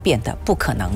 变得不可能。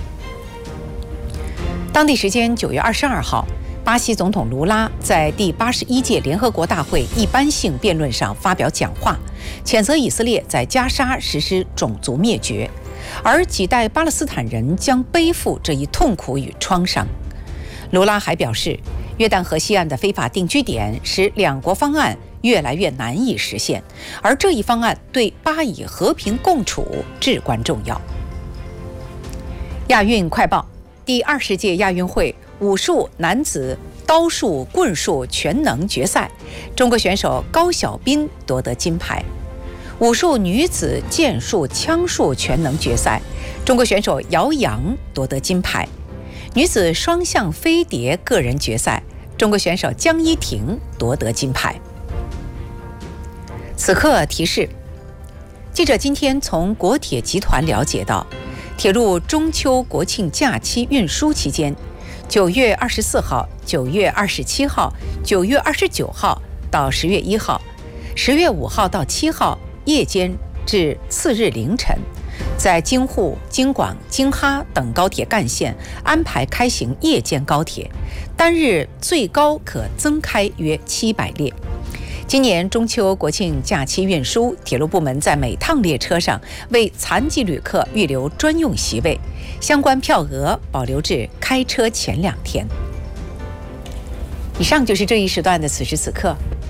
当地时间9月22号，巴西总统卢拉在第81届联合国大会一般性辩论上发表讲话，谴责以色列在加沙实施种族灭绝，而几代巴勒斯坦人将背负这一痛苦与创伤。卢拉还表示，约旦河西岸的非法定居点使两国方案越来越难以实现，而这一方案对巴以和平共处至关重要。亚运快报：第20届亚运会武术男子刀术、棍术全能决赛，中国选手高晓彬夺得金牌；武术女子剑术、枪术全能决赛，中国选手姚洋夺得金牌；女子双向飞碟个人决赛，中国选手江一婷夺得金牌。此刻提示：记者今天从国铁集团了解到，铁路中秋国庆假期运输期间，9月24号、9月27号、9月29号到10月1号、10月5号到7号夜间至次日凌晨，在京沪、京广、京哈等高铁干线安排开行夜间高铁，单日最高可增开约700列。今年中秋国庆假期运输，铁路部门在每趟列车上为残疾旅客预留专用席位，相关票额保留至开车前2天。以上就是这一时段的此时此刻。